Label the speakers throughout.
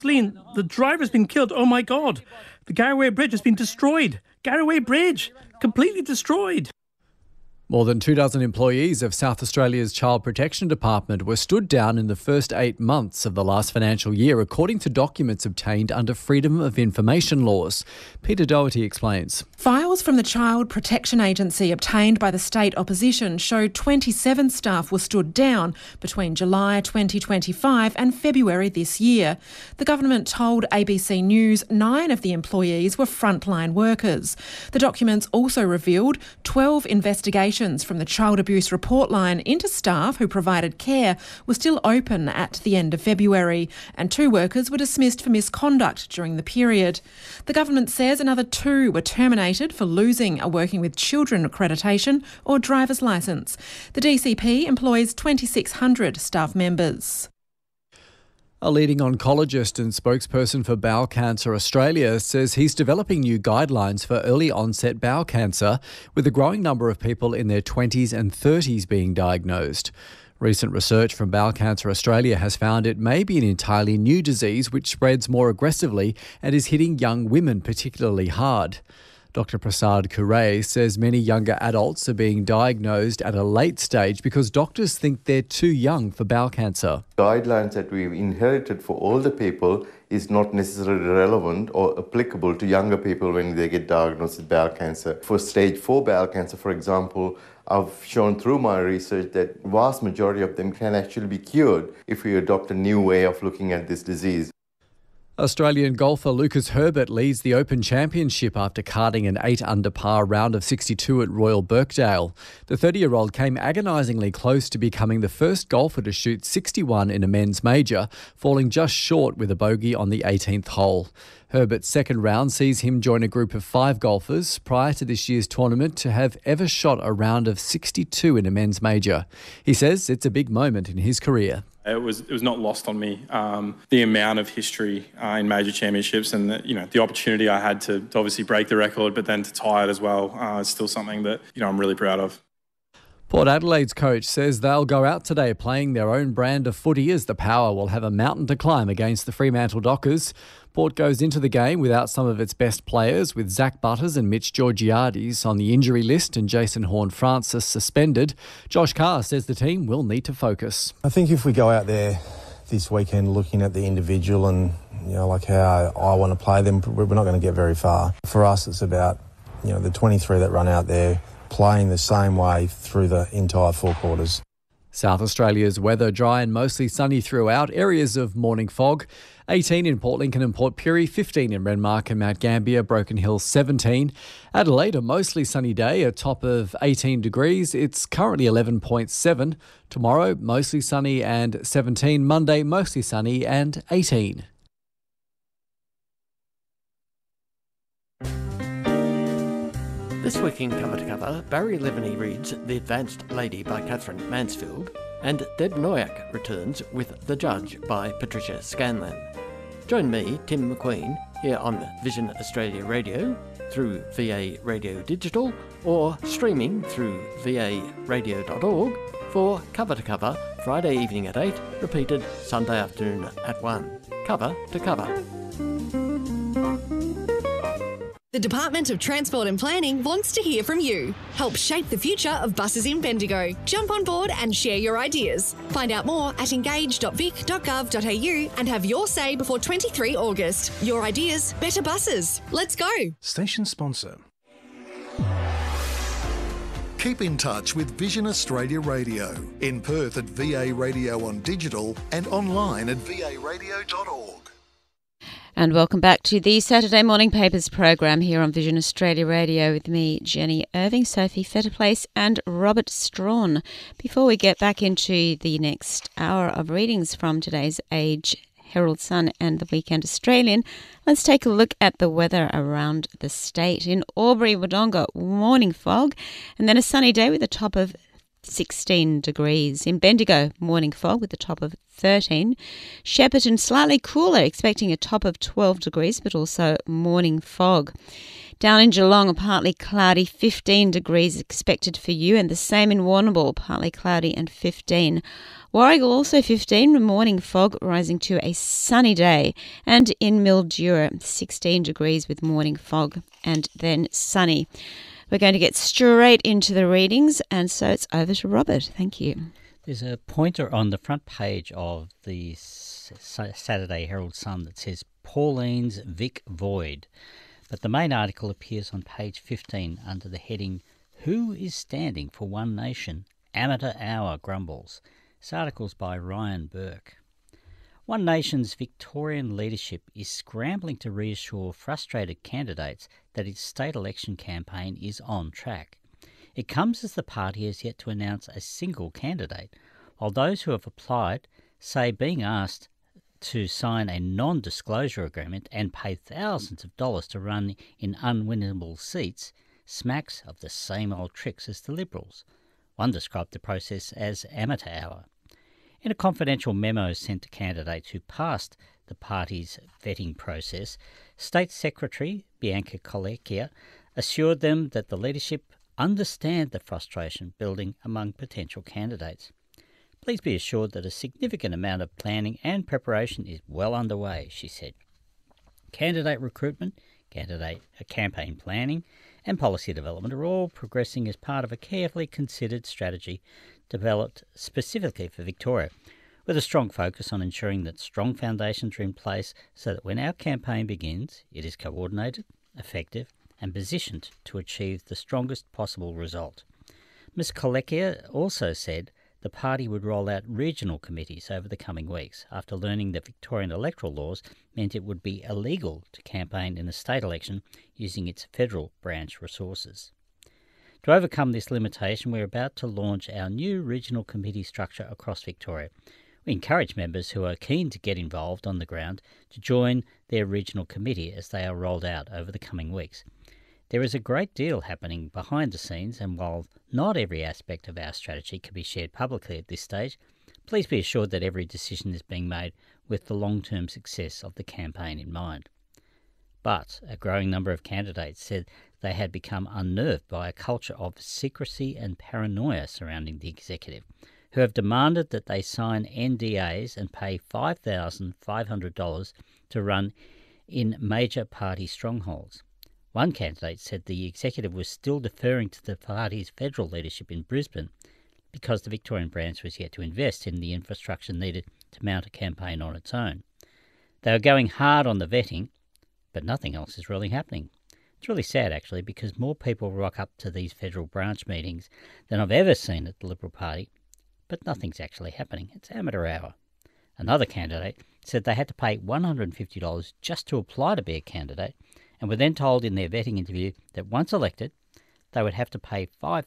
Speaker 1: Celine, the driver's been killed. Oh my God. The Garraway Bridge has been destroyed. Garraway Bridge, completely destroyed.
Speaker 2: More than 24 employees of South Australia's Child Protection Department were stood down in the first 8 months of the last financial year, according to documents obtained under Freedom of Information laws. Peter Doherty explains.
Speaker 3: Files from the Child Protection Agency obtained by the state opposition show 27 staff were stood down between July 2025 and February this year. The government told ABC News 9 of the employees were frontline workers. The documents also revealed 12 investigations from the Child Abuse Report Line into staff who provided care were still open at the end of February, and 2 workers were dismissed for misconduct during the period. The government says another 2 were terminated for losing a Working with Children accreditation or driver's licence. The DCP employs 2,600 staff members.
Speaker 2: A leading oncologist and spokesperson for Bowel Cancer Australia says he's developing new guidelines for early onset bowel cancer, with a growing number of people in their 20s and 30s being diagnosed. Recent research from Bowel Cancer Australia has found it may be an entirely new disease which spreads more aggressively and is hitting young women particularly hard. Dr Prasad Kuray says many younger adults are being diagnosed at a late stage because doctors think they're too young for bowel cancer.
Speaker 4: Guidelines that we've inherited for older people is not necessarily relevant or applicable to younger people when they get diagnosed with bowel cancer. For stage 4 bowel cancer, for example, I've shown through my research that vast majority of them can actually be cured if we adopt a new way of looking at this disease.
Speaker 2: Australian golfer Lucas Herbert leads the Open Championship after carding an 8-under par round of 62 at Royal Birkdale. The 30-year-old came agonisingly close to becoming the first golfer to shoot 61 in a men's major, falling just short with a bogey on the 18th hole. Herbert's second round sees him join a group of 5 golfers prior to this year's tournament to have ever shot a round of 62 in a men's major. He says it's a big moment in his career.
Speaker 5: It was not lost on me, the amount of history in major championships and the opportunity I had to obviously break the record, but then to tie it as well is still something that I'm really proud of.
Speaker 2: Port Adelaide's coach says they'll go out today playing their own brand of footy as the Power will have a mountain to climb against the Fremantle Dockers. Port goes into the game without some of its best players, with Zach Butters and Mitch Georgiades on the injury list and Jason Horne-Francis suspended. Josh Carr says the team will need to focus.
Speaker 6: I think if we go out there this weekend looking at the individual and like how I want to play them, we're not going to get very far. For us, it's about the 23 that run out there playing the same way through the entire 4 quarters.
Speaker 2: South Australia's weather dry and mostly sunny throughout. Areas of morning fog. 18 in Port Lincoln and Port Pirie, 15 in Renmark and Mount Gambier, Broken Hill 17. Adelaide, a mostly sunny day, a top of 18 degrees. It's currently 11.7. Tomorrow, mostly sunny and 17. Monday, mostly sunny and 18.
Speaker 7: This week in Cover to Cover, Barry Leviney reads The Advanced Lady by Catherine Mansfield, and Deb Noyak returns with The Judge by Patricia Scanlon. Join me, Tim McQueen, here on Vision Australia Radio, through VA Radio Digital, or streaming through varadio.org for Cover to Cover, Friday evening at 8, repeated Sunday afternoon at 1. Cover to Cover.
Speaker 8: The Department of Transport and Planning wants to hear from you. Help shape the future of buses in Bendigo. Jump on board and share your ideas. Find out more at engage.vic.gov.au and have your say before 23 August. Your ideas, better buses. Let's go.
Speaker 9: Station sponsor. Keep in touch with Vision Australia Radio. In Perth at VA Radio on digital and online at varadio.org.
Speaker 10: And welcome back to the Saturday Morning Papers program here on Vision Australia Radio with me, Jenny Irving, Sophie Fetterplace and Robert Strawn. Before we get back into the next hour of readings from today's Age, Herald Sun and the Weekend Australian, let's take a look at the weather around the state. In Albury-Wodonga, morning fog and then a sunny day with a top of 16 degrees. In Bendigo, morning fog with a top of 13. Shepparton, slightly cooler, expecting a top of 12 degrees, but also morning fog. Down in Geelong, a partly cloudy, 15 degrees expected for you, and the same in Warrnambool, partly cloudy and 15. Warragul also 15, morning fog rising to a sunny day. And in Mildura, 16 degrees with morning fog and then sunny. We're going to get straight into the readings, and so it's over to Robert. Thank you.
Speaker 11: There's a pointer on the front page of the Saturday Herald Sun that says Pauline's Vic Void. But the main article appears on page 15 under the heading, Who is Standing for One Nation? Amateur Hour Grumbles. This article's by Ryan Burke. One Nation's Victorian leadership is scrambling to reassure frustrated candidates that its state election campaign is on track. It comes as the party has yet to announce a single candidate, while those who have applied say being asked to sign a non-disclosure agreement and pay thousands of dollars to run in unwinnable seats smacks of the same old tricks as the Liberals. One described the process as amateur hour. In a confidential memo sent to candidates who passed the party's vetting process, State Secretary Bianca Colecchia assured them that the leadership understand the frustration building among potential candidates. Please be assured that a significant amount of planning and preparation is well underway, she said. Candidate recruitment, campaign planning and policy development are all progressing as part of a carefully considered strategy developed specifically for Victoria, with a strong focus on ensuring that strong foundations are in place so that when our campaign begins, it is coordinated, effective and positioned to achieve the strongest possible result. Ms Colecchia also said the party would roll out regional committees over the coming weeks after learning that Victorian electoral laws meant it would be illegal to campaign in a state election using its federal branch resources. To overcome this limitation, we're about to launch our new regional committee structure across Victoria. We encourage members who are keen to get involved on the ground to join their regional committee as they are rolled out over the coming weeks. There is a great deal happening behind the scenes, and while not every aspect of our strategy can be shared publicly at this stage, please be assured that every decision is being made with the long-term success of the campaign in mind. But a growing number of candidates said they had become unnerved by a culture of secrecy and paranoia surrounding the executive, who have demanded that they sign NDAs and pay $5,500 to run in major party strongholds. One candidate said the executive was still deferring to the party's federal leadership in Brisbane because the Victorian branch was yet to invest in the infrastructure needed to mount a campaign on its own. They were going hard on the vetting, but nothing else is really happening. It's really sad, actually, because more people rock up to these federal branch meetings than I've ever seen at the Liberal Party, but nothing's actually happening. It's amateur hour. Another candidate said they had to pay $150 just to apply to be a candidate, and were then told in their vetting interview that once elected, they would have to pay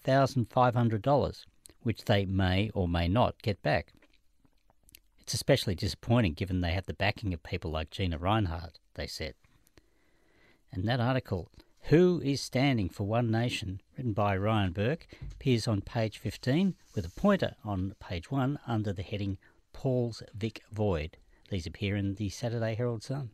Speaker 11: $5,500, which they may or may not get back. It's especially disappointing given they have the backing of people like Gina Rinehart, they said. And that article, Who is Standing for One Nation, written by Ryan Burke, appears on page 15 with a pointer on page 1 under the heading Paul's Vic Void. These appear in the Saturday Herald Sun.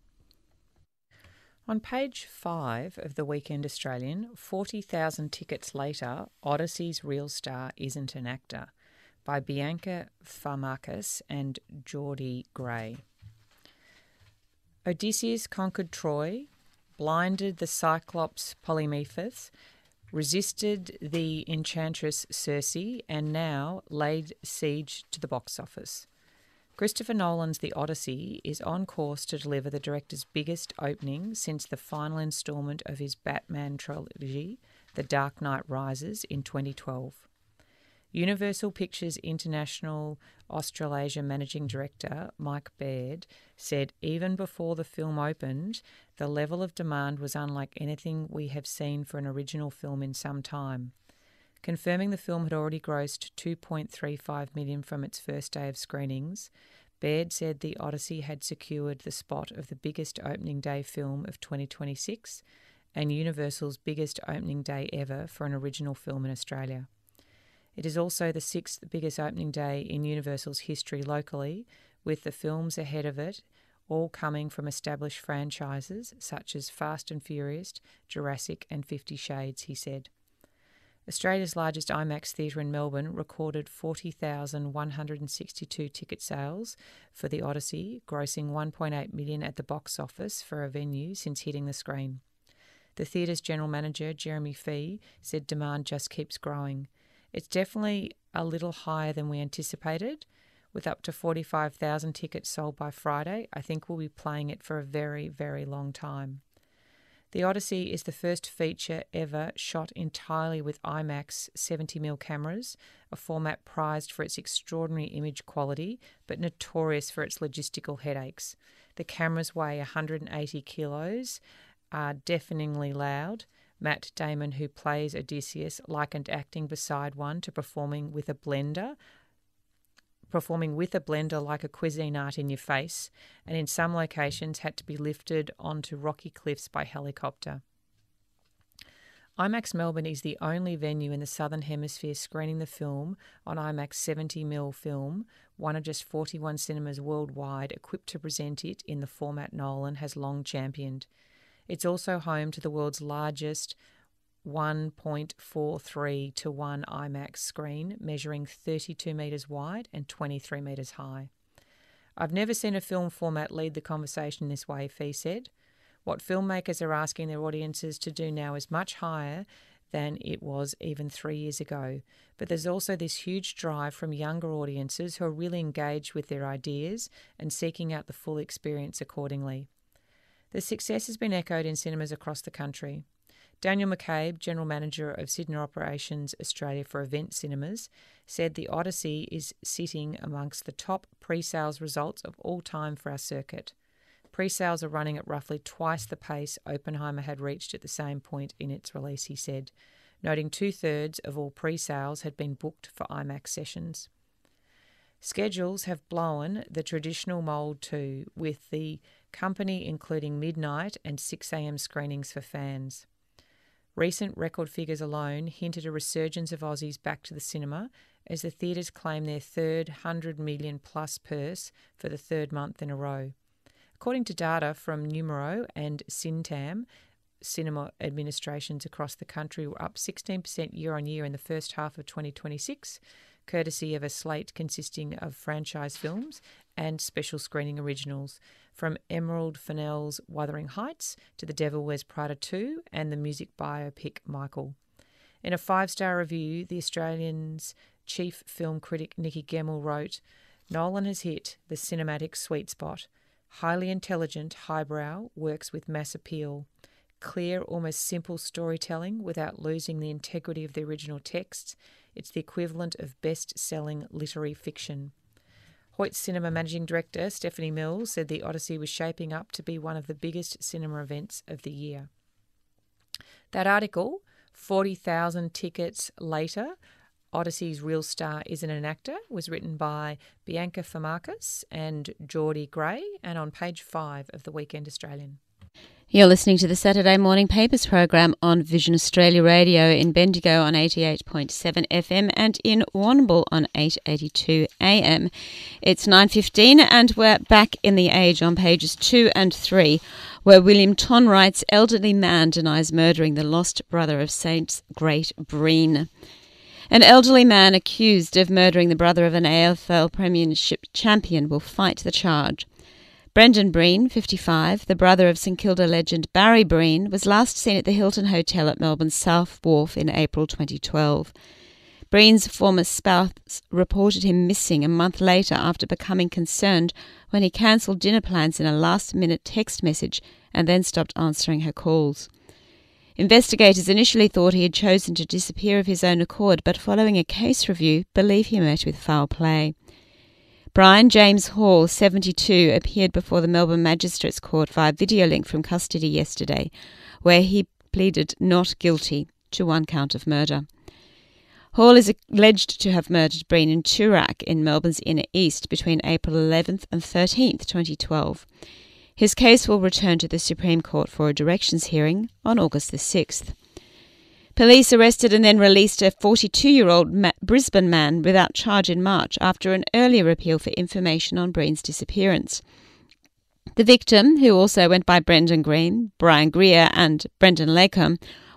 Speaker 12: On page 5 of the Weekend Australian, 40,000 tickets later, Odyssey's real star isn't an actor, by Bianca Farmakis and Geordie Gray. Odysseus conquered Troy, blinded the Cyclops Polyphemus, resisted the enchantress Circe, and now laid siege to the box office. Christopher Nolan's The Odyssey is on course to deliver the director's biggest opening since the final instalment of his Batman trilogy, The Dark Knight Rises, in 2012. Universal Pictures International Australasia Managing Director Mike Baird said even before the film opened, the level of demand was unlike anything we have seen for an original film in some time. Confirming the film had already grossed $2.35 million from its first day of screenings, Baird said The Odyssey had secured the spot of the biggest opening day film of 2026 and Universal's biggest opening day ever for an original film in Australia. It is also the 6th biggest opening day in Universal's history locally, with the films ahead of it all coming from established franchises such as Fast and Furious, Jurassic and 50 Shades, he said. Australia's largest IMAX theatre in Melbourne recorded 40,162 ticket sales for The Odyssey, grossing $1.8 million at the box office for a venue since hitting the screen. The theatre's general manager, Jeremy Fee, said demand just keeps growing. It's definitely a little higher than we anticipated. With up to 45,000 tickets sold by Friday, I think we'll be playing it for a very, very long time. The Odyssey is the first feature ever shot entirely with IMAX 70mm cameras, a format prized for its extraordinary image quality, but notorious for its logistical headaches. The cameras weigh 180 kilos, are deafeningly loud. Matt Damon, who plays Odysseus, likened acting beside one to performing with a blender like a cuisine art in your face, and in some locations had to be lifted onto rocky cliffs by helicopter. IMAX Melbourne is the only venue in the Southern Hemisphere screening the film on IMAX 70mm film, one of just 41 cinemas worldwide equipped to present it in the format Nolan has long championed. It's also home to the world's largest 1.43 to 1 IMAX screen, measuring 32 metres wide and 23 metres high. I've never seen a film format lead the conversation this way, Fee said. What filmmakers are asking their audiences to do now is much higher than it was even 3 years ago. But there's also this huge drive from younger audiences who are really engaged with their ideas and seeking out the full experience accordingly. The success has been echoed in cinemas across the country. Daniel McCabe, General Manager of Sydney Operations Australia for Event Cinemas, said The Odyssey is sitting amongst the top pre-sales results of all time for our circuit. Pre-sales are running at roughly twice the pace Oppenheimer had reached at the same point in its release, he said, noting 2/3 of all pre-sales had been booked for IMAX sessions. Schedules have blown the traditional mould too, with the company including midnight and 6 a.m. screenings for fans. Recent record figures alone hinted a resurgence of Aussies back to the cinema as the theatres claim their third 100 million plus purse for the third month in a row. According to data from Numero and Cintam, cinema administrations across the country were up 16% year on year in the first half of 2026, courtesy of a slate consisting of franchise films and special screening originals, from Emerald Fennell's Wuthering Heights to The Devil Wears Prada 2 and the music biopic Michael. In a 5-star review, the Australian's chief film critic Nikki Gemmell wrote, "Nolan has hit the cinematic sweet spot. Highly intelligent, highbrow, works with mass appeal. Clear, almost simple storytelling without losing the integrity of the original texts. It's the equivalent of best-selling literary fiction." Hoyt's cinema managing director, Stephanie Mills, said The Odyssey was shaping up to be one of the biggest cinema events of the year. That article, 40,000 tickets later, Odyssey's real star isn't an actor, was written by Bianca Famarkas and Geordie Gray, and on page 5 of the Weekend Australian.
Speaker 10: You're listening to the Saturday Morning Papers program on Vision Australia Radio in Bendigo on 88.7 FM and in Warrnambool on 882 AM. It's 9:15 and we're back in The Age on pages 2 and 3, where William Tonn writes, elderly man denies murdering the lost brother of Saints Great Breen. An elderly man accused of murdering the brother of an AFL Premiership champion will fight the charge. Brendan Breen, 55, the brother of St Kilda legend Barry Breen, was last seen at the Hilton Hotel at Melbourne's South Wharf in April 2012. Breen's former spouse reported him missing a month later after becoming concerned when he cancelled dinner plans in a last-minute text message and then stopped answering her calls. Investigators initially thought he had chosen to disappear of his own accord, but following a case review, believe he met with foul play. Brian James Hall, 72, appeared before the Melbourne Magistrates Court via video link from custody yesterday, where he pleaded not guilty to one count of murder. Hall is alleged to have murdered Breen in Toorak in Melbourne's Inner East between April 11th and 13th, 2012. His case will return to the Supreme Court for a directions hearing on August the 6th. Police arrested and then released a 42-year-old Brisbane man without charge in March after an earlier appeal for information on Breen's disappearance. The victim, who also went by Brendan Green, Brian Greer and Brendan Lakem,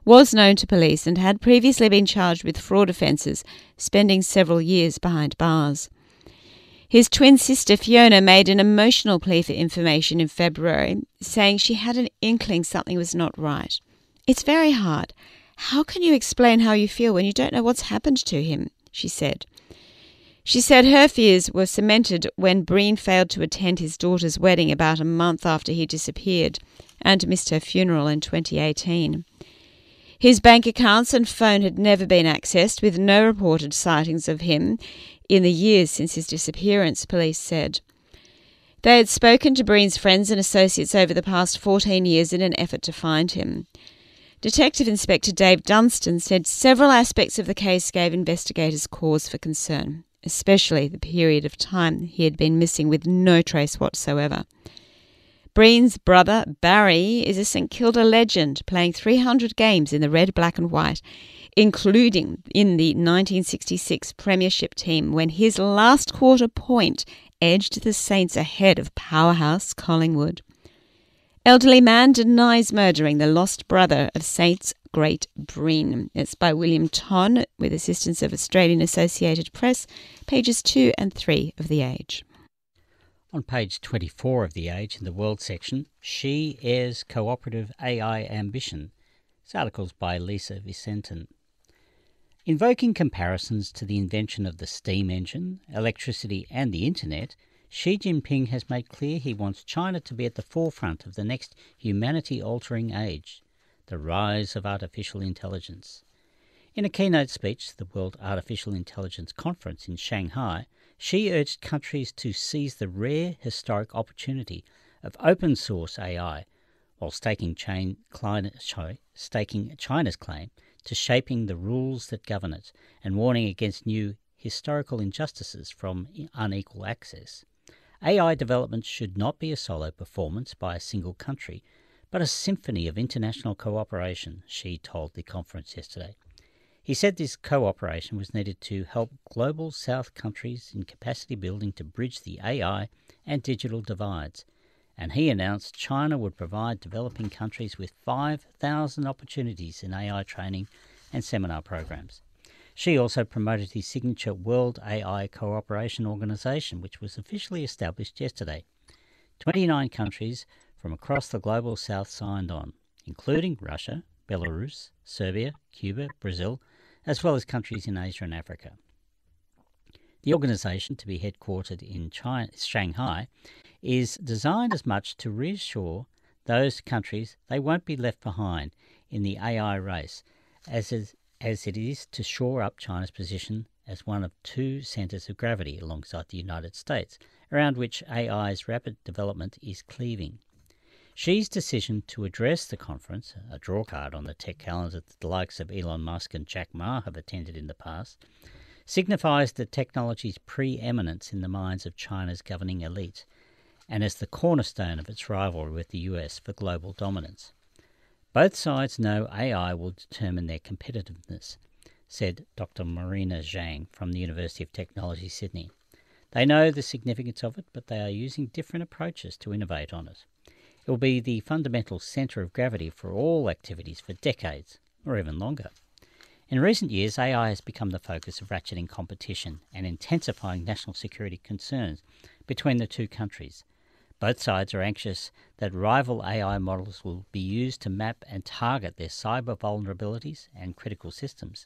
Speaker 10: was known to police and had previously been charged with fraud offences, spending several years behind bars. His twin sister Fiona made an emotional plea for information in February, saying she had an inkling something was not right. "It's very hard. How can you explain how you feel when you don't know what's happened to him?" she said. She said her fears were cemented when Breen failed to attend his daughter's wedding about a month after he disappeared and missed her funeral in 2018. His bank accounts and phone had never been accessed, with no reported sightings of him in the years since his disappearance, police said. They had spoken to Breen's friends and associates over the past 14 years in an effort to find him. Detective Inspector Dave Dunstan said several aspects of the case gave investigators cause for concern, especially the period of time he had been missing with no trace whatsoever. Breen's brother, Barry, is a St Kilda legend, playing 300 games in the red, black and white, including in the 1966 Premiership team when his last quarter point edged the Saints ahead of powerhouse Collingwood. Elderly man denies murdering the lost brother of Saints great Breen. It's by William Tonn, with assistance of Australian Associated Press, pages 2 and 3 of The Age.
Speaker 11: On page 24 of The Age, in the World section, She Airs Cooperative AI Ambition. This article's by Lisa Vicentin. Invoking comparisons to the invention of the steam engine, electricity and the internet, Xi Jinping has made clear he wants China to be at the forefront of the next humanity-altering age, the rise of artificial intelligence. In a keynote speech at the World Artificial Intelligence Conference in Shanghai, Xi urged countries to seize the rare historic opportunity of open-source AI, while staking China's claim to shaping the rules that govern it and warning against new historical injustices from unequal access. AI development should not be a solo performance by a single country, but a symphony of international cooperation, Xi told the conference yesterday. He said this cooperation was needed to help global South countries in capacity building to bridge the AI and digital divides, and he announced China would provide developing countries with 5,000 opportunities in AI training and seminar programs. Xi also promoted his signature World AI Cooperation Organization, which was officially established yesterday. 29 countries from across the global South signed on, including Russia, Belarus, Serbia, Cuba, Brazil, as well as countries in Asia and Africa. The organisation, to be headquartered in Shanghai, is designed as much to reassure those countries they won't be left behind in the AI race, as it is to shore up China's position as one of two centres of gravity alongside the United States, around which AI's rapid development is cleaving. Xi's decision to address the conference, a drawcard on the tech calendar that the likes of Elon Musk and Jack Ma have attended in the past, signifies the technology's preeminence in the minds of China's governing elite, and as the cornerstone of its rivalry with the US for global dominance. Both sides know AI will determine their competitiveness, said Dr. Marina Zhang from the University of Technology, Sydney. They know the significance of it, but they are using different approaches to innovate on it. It will be the fundamental centre of gravity for all activities for decades, or even longer. In recent years, AI has become the focus of ratcheting competition and intensifying national security concerns between the two countries. Both sides are anxious that rival AI models will be used to map and target their cyber vulnerabilities and critical systems.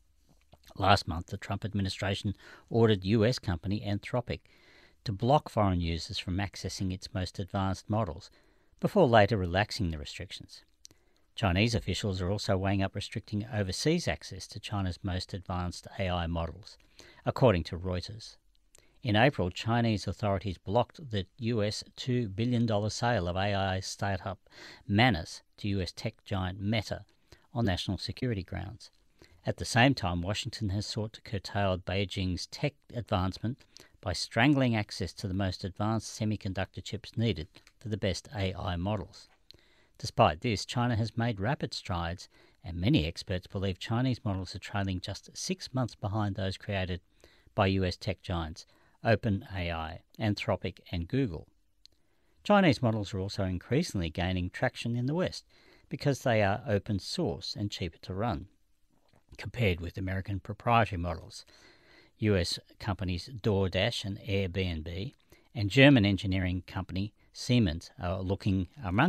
Speaker 11: Last month, the Trump administration ordered US company Anthropic to block foreign users from accessing its most advanced models, before later relaxing the restrictions. Chinese officials are also weighing up restricting overseas access to China's most advanced AI models, according to Reuters. In April, Chinese authorities blocked the US $2 billion sale of AI startup Manus to US tech giant Meta on national security grounds. At the same time, Washington has sought to curtail Beijing's tech advancement by strangling access to the most advanced semiconductor chips needed for the best AI models. Despite this, China has made rapid strides, and many experts believe Chinese models are trailing just 6 months behind those created by US tech giants OpenAI, Anthropic and Google. Chinese models are also increasingly gaining traction in the West, because they are open source and cheaper to run, compared with American proprietary models. US companies DoorDash and Airbnb and German engineering company Siemens are looking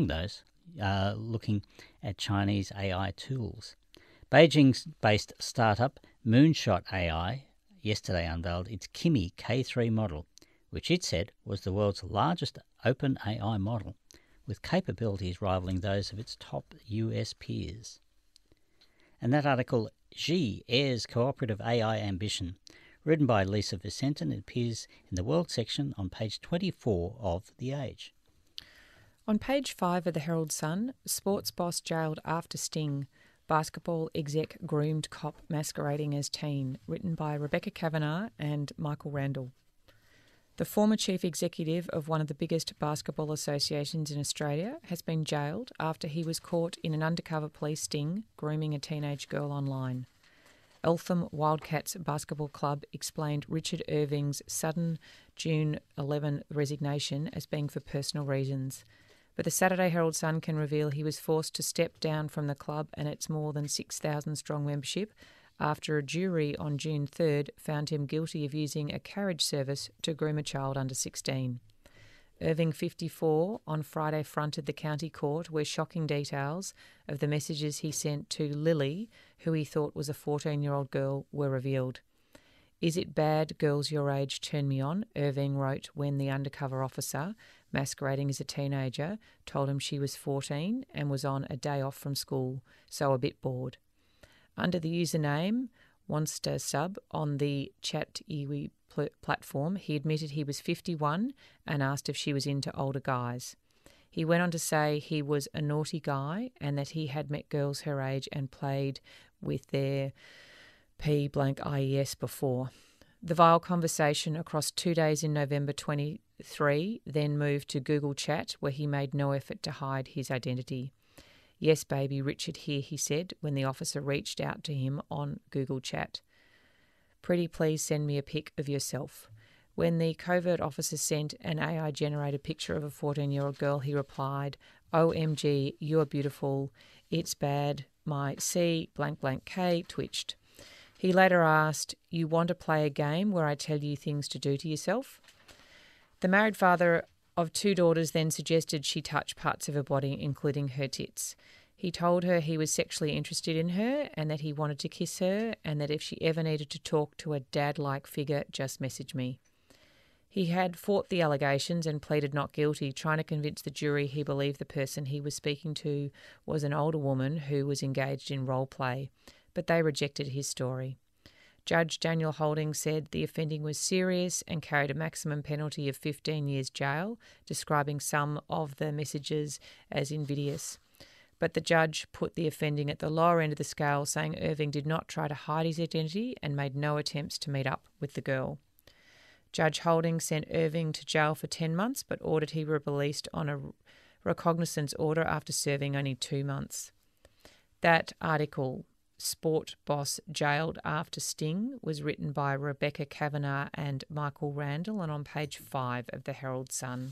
Speaker 11: at Chinese AI tools. Beijing-based startup Moonshot AI yesterday unveiled its Kimi K3 model, which it said was the world's largest open AI model, with capabilities rivaling those of its top US peers. And that article, Xi Heirs Cooperative AI Ambition, written by Lisa Vicentin, it appears in the World section on page 24 of The Age.
Speaker 12: On page 5 of the Herald Sun, sports boss jailed after sting, basketball exec groomed cop masquerading as teen, written by Rebecca Kavanagh and Michael Randall. The former chief executive of one of the biggest basketball associations in Australia has been jailed after he was caught in an undercover police sting grooming a teenage girl online. Eltham Wildcats Basketball Club explained Richard Irving's sudden June 11 resignation as being for personal reasons. But the Saturday Herald Sun can reveal he was forced to step down from the club and its more than 6,000 strong membership after a jury on June 3rd found him guilty of using a carriage service to groom a child under 16. Irving, 54, on Friday fronted the county court where shocking details of the messages he sent to Lily, who he thought was a 14-year-old girl, were revealed. "Is it bad girls your age turn me on?" Irving wrote when the undercover officer, masquerading as a teenager, told him she was 14 and was on a day off from school, so a bit bored. Under the username Monster Sub on the Chat-Iwi platform, he admitted he was 51 and asked if she was into older guys. He went on to say he was a naughty guy and that he had met girls her age and played with their P-IES before. The vile conversation across 2 days in November 23 then moved to Google Chat, where he made no effort to hide his identity. "Yes, baby, Richard here," he said when the officer reached out to him on Google Chat. "Pretty please send me a pic of yourself." When the covert officer sent an AI-generated picture of a 14-year-old girl, he replied, "OMG, you're beautiful. It's bad. My C _K twitched." He later asked, "You want to play a game where I tell you things to do to yourself?" The married father of 2 daughters then suggested she touch parts of her body, including her tits. He told her he was sexually interested in her and that he wanted to kiss her and that if she ever needed to talk to a dad-like figure, just message me. He had fought the allegations and pleaded not guilty, trying to convince the jury he believed the person he was speaking to was an older woman who was engaged in role play, but they rejected his story. Judge Daniel Holding said the offending was serious and carried a maximum penalty of 15 years jail, describing some of the messages as invidious. But the judge put the offending at the lower end of the scale, saying Irving did not try to hide his identity and made no attempts to meet up with the girl. Judge Holding sent Irving to jail for 10 months, but ordered he be released on a recognizance order after serving only 2 months. That article, Sport Boss Jailed After Sting, was written by Rebecca Kavanagh and Michael Randall and on page 5 of the Herald Sun.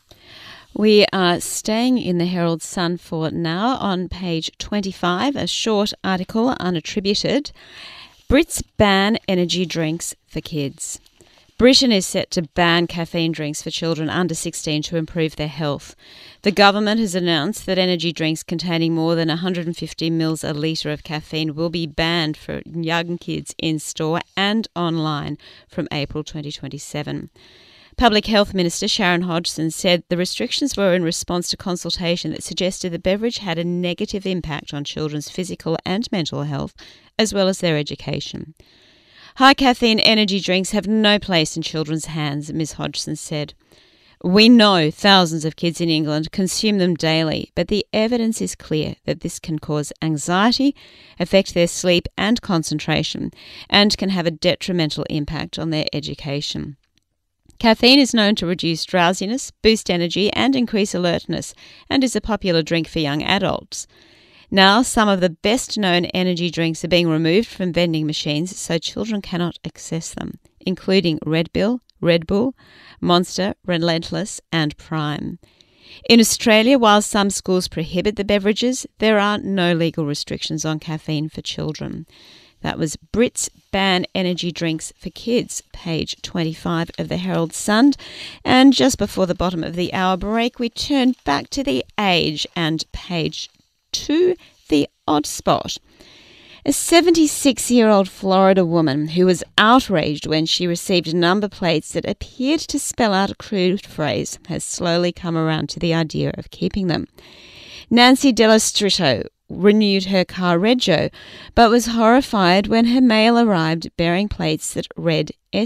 Speaker 10: We are staying in the Herald Sun for now. On page 25, a short article unattributed. Brits ban energy drinks for kids. Britain is set to ban caffeine drinks for children under 16 to improve their health. The government has announced that energy drinks containing more than 150 mils a litre of caffeine will be banned for young kids in store and online from April 2027. Public Health Minister Sharon Hodgson said the restrictions were in response to consultation that suggested the beverage had a negative impact on children's physical and mental health, as well as their education. High caffeine energy drinks have no place in children's hands, Ms Hodgson said. We know thousands of kids in England consume them daily, but the evidence is clear that this can cause anxiety, affect their sleep and concentration, and can have a detrimental impact on their education. Caffeine is known to reduce drowsiness, boost energy, and increase alertness, and is a popular drink for young adults. Now, some of the best-known energy drinks are being removed from vending machines so children cannot access them, including Red Bull, Monster, Relentless, and Prime. In Australia, while some schools prohibit the beverages, there are no legal restrictions on caffeine for children. That was Brits ban energy drinks for kids, page 25 of the Herald Sun. And just before the bottom of the hour break, we turn back to The Age and page 2, The Odd Spot. A 76-year-old Florida woman who was outraged when she received number plates that appeared to spell out a crude phrase has slowly come around to the idea of keeping them. Nancy Dell'Ostrito renewed her car rego, but was horrified when her mail arrived bearing plates that read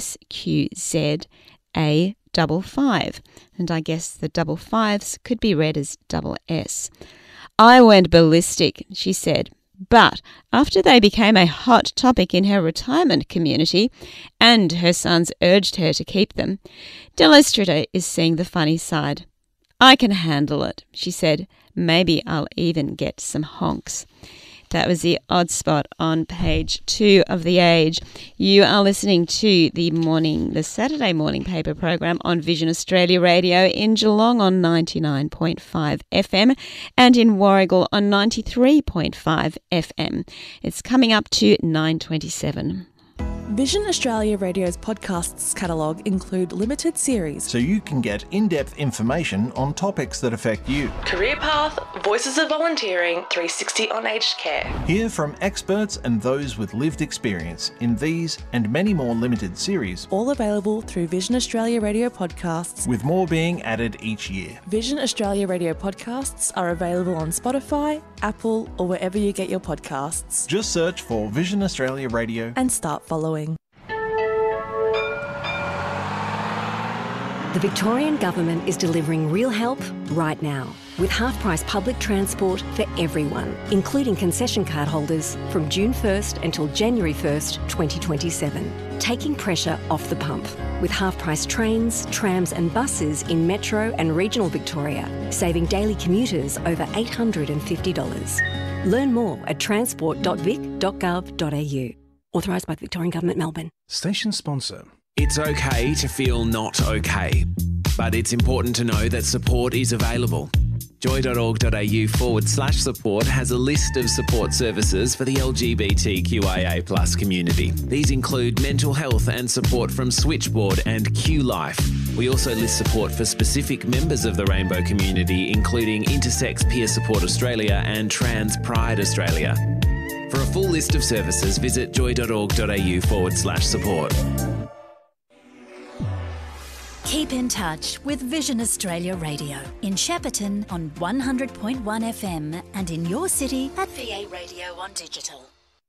Speaker 10: SQZA55, and I guess the double fives could be read as double S. I went ballistic, she said, but after they became a hot topic in her retirement community and her sons urged her to keep them, Dell'Ostrito is seeing the funny side. I can handle it, she said. Maybe I'll even get some honks. That was The Odd Spot on page 2 of The Age. You are listening to the Saturday morning paper program on Vision Australia Radio in Geelong on 99.5 FM and in Warragul on 93.5 FM. It's coming up to 9:27.
Speaker 13: Vision Australia Radio's podcasts catalogue include limited series,
Speaker 14: so you can get in-depth information on topics that affect you.
Speaker 13: Career Path, Voices of Volunteering, 360 on Aged Care.
Speaker 14: Hear from experts and those with lived experience in these and many more limited series.
Speaker 13: All available through Vision Australia Radio podcasts,
Speaker 14: with more being added each year.
Speaker 13: Vision Australia Radio podcasts are available on Spotify, Apple, or wherever you get your podcasts.
Speaker 14: Just search for Vision Australia Radio
Speaker 13: and start following.
Speaker 15: The Victorian Government is delivering real help right now with half-price public transport for everyone, including concession card holders from June 1st until January 1st, 2027. Taking pressure off the pump with half-price trains, trams and buses in metro and regional Victoria, saving daily commuters over $850. Learn more at transport.vic.gov.au. Authorised by the Victorian Government, Melbourne.
Speaker 16: Station sponsor. It's okay to feel not okay, but it's important to know that support is available. Joy.org.au/support has a list of support services for the LGBTQIA+ community. These include mental health and support from Switchboard and Q Life. We also list support for specific members of the rainbow community, including Intersex Peer Support Australia and Trans Pride Australia. For a full list of services, visit joy.org.au/support.
Speaker 17: Keep in touch with Vision Australia Radio in Shepparton on 100.1 FM and in your city at VA Radio on digital.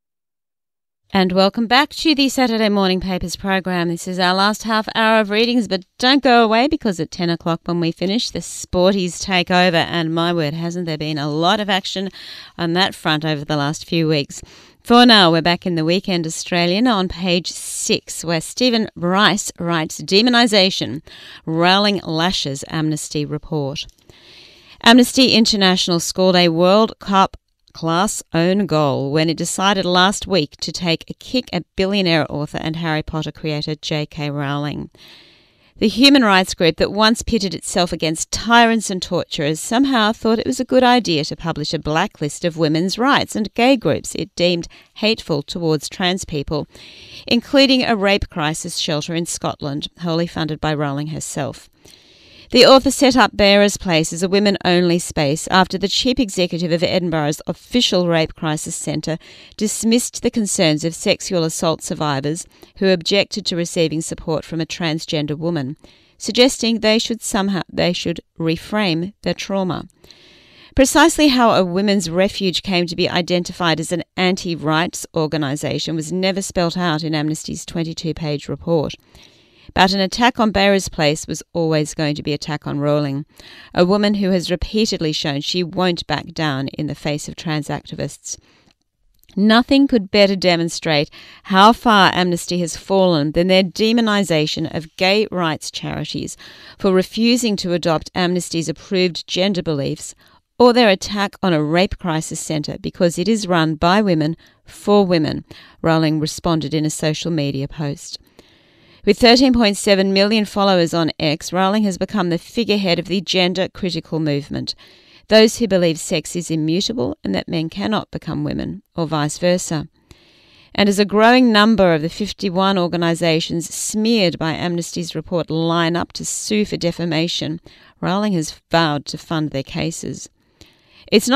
Speaker 10: And welcome back to the Saturday Morning Papers program. This is our last half hour of readings, but don't go away because at 10 o'clock when we finish, the sporties take over. And my word, hasn't there been a lot of action on that front over the last few weeks. For now, we're back in the Weekend Australian on page 6, where Stephen Bryce writes, Demonisation, Rowling Lashes Amnesty Report. Amnesty International scored a World Cup class own goal when it decided last week to take a kick at billionaire author and Harry Potter creator J.K. Rowling. The human rights group that once pitted itself against tyrants and torturers somehow thought it was a good idea to publish a blacklist of women's rights and gay groups it deemed hateful towards trans people, including a rape crisis shelter in Scotland, wholly funded by Rowling herself. The author set up Bearers Place as a women-only space after the chief executive of Edinburgh's official rape crisis centre dismissed the concerns of sexual assault survivors who objected to receiving support from a transgender woman, suggesting they should reframe their trauma. Precisely how a women's refuge came to be identified as an anti-rights organisation was never spelt out in Amnesty's 22-page report. But an attack on Bearers Place was always going to be an attack on Rowling, a woman who has repeatedly shown she won't back down in the face of trans activists. Nothing could better demonstrate how far Amnesty has fallen than their demonisation of gay rights charities for refusing to adopt Amnesty's approved gender beliefs, or their attack on a rape crisis centre because it is run by women for women, Rowling responded in a social media post. With 13.7 million followers on X, Rowling has become the figurehead of the gender-critical movement, those who believe sex is immutable and that men cannot become women, or vice versa. And as a growing number of the 51 organisations smeared by Amnesty's report line up to sue for defamation, Rowling has vowed to fund their cases. It's not